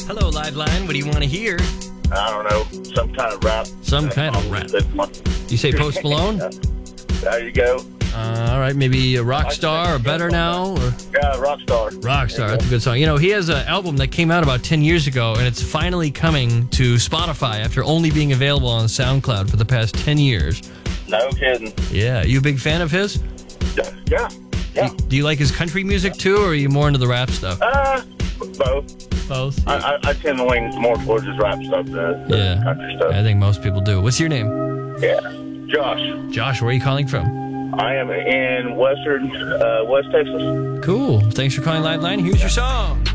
Hello, Liveline. What do you want to hear? I don't know, some kind of rap. Some kind of rap. You say Post Malone? There you go. All right, maybe a Rockstar or Better Now? Or... Yeah, Rockstar. Rockstar, that's a good song. You know, he has an album that came out about 10 years ago, and it's finally coming to Spotify after only being available on SoundCloud for the past 10 years. No kidding. Yeah, you a big fan of his? Yeah. Do you like his country music too, or are you more into the rap stuff? Both. Both. Yeah. I tend to lean more towards his rap stuff than country stuff. I think most people do. What's your name? Yeah, Josh. Josh, where are you calling from? I am in West Texas. Cool. Thanks for calling Liveline. Here's your song.